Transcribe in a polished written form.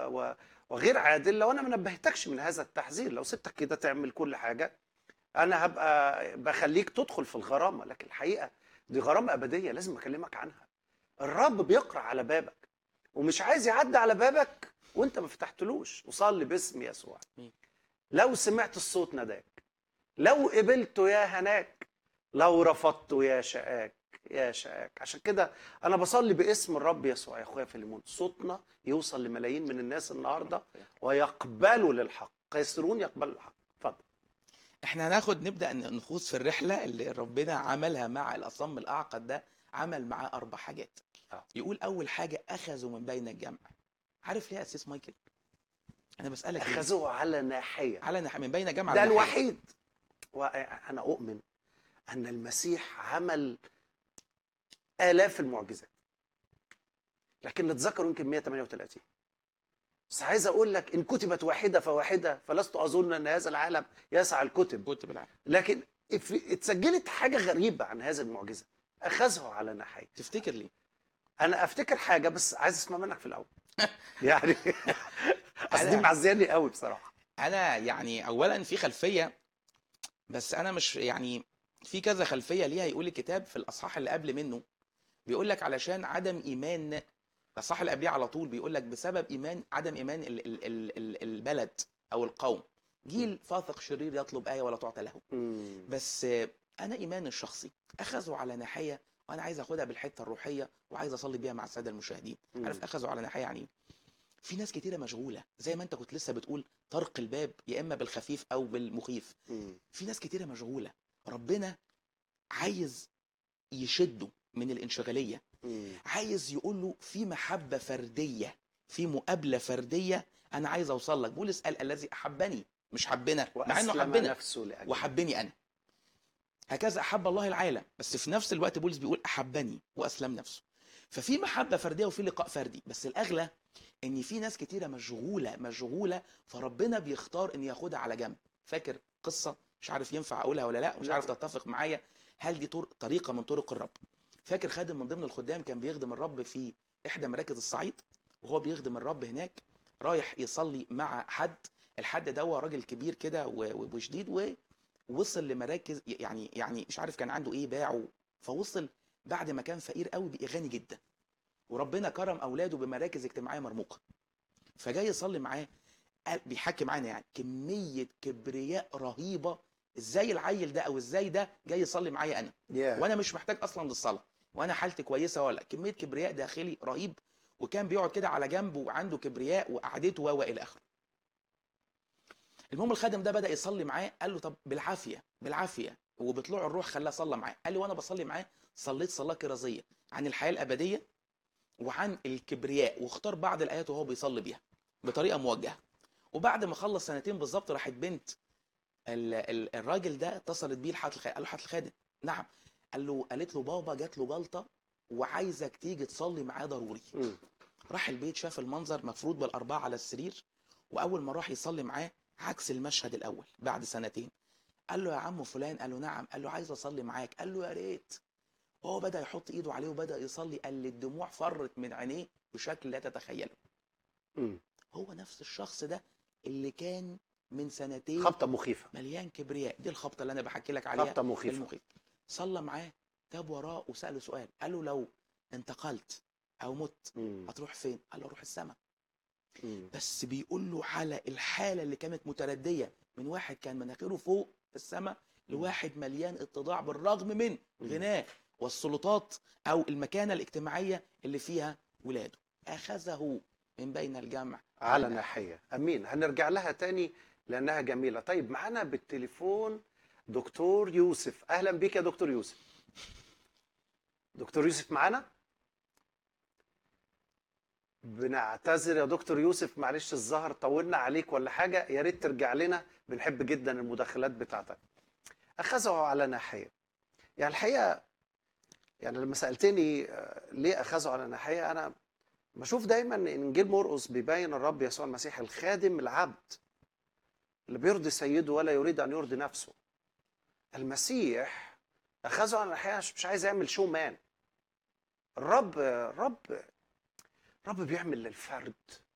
وغير عادل لو انا ما نبهتكش من هذا التحذير. لو سبتك كده تعمل كل حاجه انا هبقى بخليك تدخل في الغرامه، لكن الحقيقه دي غرامه ابديه لازم اكلمك عنها. الرب بيقرع على بابك ومش عايز يعدي على بابك وانت ما فتحتلوش. وصلي باسم يسوع. لو سمعت الصوت نداك، لو قبلته يا هناك، لو رفضته يا شقاك يا شقاك. عشان كده انا بصلي باسم الرب يسوع يا اخويا فيليمون، صوتنا يوصل لملايين من الناس النهارده ويقبلوا للحق، قيصرون يقبلوا الحق. اتفضل. احنا هناخد نبدأ نخوض في الرحلة اللي ربنا عملها مع الأصم الأعقد ده. عمل معاه 4 حاجات. يقول أول حاجة أخذوا من بين الجمع. عارف ليه يا أسيس مايكل؟ أنا بسألك ليه؟ اخذوه على ناحيه، على من بين جمع ده على ناحية. الوحيد. وانا اؤمن ان المسيح عمل آلاف المعجزات، لكن اللي اتذكروا يمكن 138. بس عايز اقول لك ان كتبت واحده فواحده فلست اظن ان هذا العالم يسع الكتب. كتب العالم. لكن اتسجلت حاجه غريبه عن هذه المعجزه، اخذه على ناحيه. تفتكر ليه؟ انا افتكر حاجه بس عايز اسمع منك في الاول. يعني اصل دي أنا معزياني قوي بصراحه. أنا يعني أولا في خلفية، بس أنا مش يعني في كذا خلفية ليها. يقول الكتاب في الأصحاح اللي قبل منه بيقول لك علشان عدم إيمان. الأصحاح اللي قبليه على طول بيقول لك بسبب عدم إيمان البلد أو القوم، جيل فاثق شرير يطلب آية ولا تعطى له. بس أنا إيماني الشخصي أخذوا على ناحية، وأنا عايز أخدها بالحتة الروحية وعايز أصلي بيها مع السادة المشاهدين. عارف أخذوا على ناحية يعني في ناس كتيرة مشغولة، زي ما أنت كنت لسه بتقول طرق الباب يا إما بالخفيف أو بالمخيف. في ناس كتيرة مشغولة، ربنا عايز يشده من الانشغالية. عايز يقول له في محبة فردية، في مقابلة فردية. أنا عايز أوصل لك. بولس قال الذي أحبني، مش حبنا، مع إنه واسلم حبنا نفسه لاجلي وحبني أنا. هكذا أحب الله العالم، بس في نفس الوقت بولس بيقول أحبني وأسلم نفسه. ففي محبة فردية وفي لقاء فردي. بس الأغلى إن في ناس كتيرة مشغولة، فربنا بيختار إن ياخدها على جنب. فاكر قصة مش عارف ينفع أقولها ولا لا، مش عارف تتفق معايا، هل دي طريقة من طرق الرب؟ فاكر خادم من ضمن الخدام كان بيخدم الرب في إحدى مراكز الصعيد، وهو بيخدم الرب هناك رايح يصلي مع حد. الحد ده هو راجل كبير كده وشديد، ووصل لمراكز يعني مش عارف كان عنده ايه باعه. فوصل بعد ما كان فقير قوي بقى غني جدا، وربنا كرم اولاده بمراكز اجتماعيه مرموقه. فجاي يصلي معاه، بيحكي معانا يعني كميه كبرياء رهيبه. ازاي العيل ده او ازاي ده جاي يصلي معايا انا وانا مش محتاج اصلا للصلاه، وانا حالتي كويسه، ولا كميه كبرياء داخلي رهيب. وكان بيقعد كده على جنب وعنده كبرياء وقعدته والى اخره. المهم الخادم ده بدا يصلي معاه، قال له طب بالعافيه وبطلوع الروح خلاه صلى معاه. قال لي وانا بصلي معاه صليت صلاه كرازيه عن الحياه الابديه وعن الكبرياء، واختار بعض الايات وهو بيصلي بيها بطريقه موجهه. وبعد ما خلص سنتين بالظبط راحت بنت الراجل ده اتصلت بيه لحضرة الخادم. قال له حضرة الخادم نعم. قالت له بابا جات له جلطه وعايزك تيجي تصلي معاه ضروري. راح البيت شاف المنظر مفروض بالاربعه على السرير، واول ما راح يصلي معاه عكس المشهد الاول بعد سنتين. قال له يا عم فلان، قال له نعم، قال له عايز اصلي معاك، قال له يا ريت. هو بدا يحط ايده عليه وبدا يصلي، قال لي الدموع فرت من عينيه بشكل لا تتخيله. هو نفس الشخص ده اللي كان من سنتين خبطه مخيفه، مليان كبرياء. دي الخبطه اللي انا بحكي لك عليها، خبطه مخيفه. المخيف. صلى معاه، تاب وراه وساله سؤال، قال له لو انتقلت او مت هتروح فين؟ قال له اروح السماء. بس بيقول له على الحاله اللي كانت مترديه من واحد كان مناخيره فوق في السماء لواحد مليان اتضاع بالرغم من غناه والسلطات او المكانه الاجتماعيه اللي فيها ولاده. اخذه من بين الجمع على ناحيه. امين. هنرجع لها تاني لانها جميله. طيب معانا بالتليفون دكتور يوسف. اهلا بيك يا دكتور يوسف. دكتور يوسف معانا؟ بنعتذر يا دكتور يوسف، معلش الظهر طولنا عليك ولا حاجه، يا ريت ترجع لنا، بنحب جدا المداخلات بتاعتك. اخذه على ناحيه، يعني الحقيقه يعني لما سالتني ليه اخذه على ناحيه، انا بشوف دايما ان انجيل مرقس بيبين الرب يسوع المسيح الخادم العبد اللي بيرضي سيده ولا يريد ان يرضي نفسه. المسيح اخذه على ناحيه مش عايز يعمل شو مان. الرب بيعمل للفرد